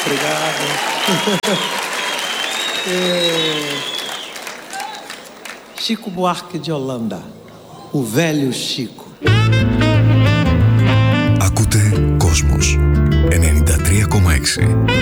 Obrigado. Chico Buarque de Holanda, o velho Chico. Ακούτε Κόσμος 93,6.